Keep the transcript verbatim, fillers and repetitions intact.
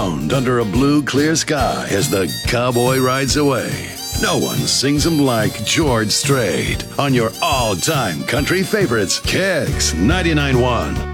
Under a blue, clear sky as the cowboy rides away. No one sings them like George Strait on your all-time country favorites, Kicks ninety-nine point one.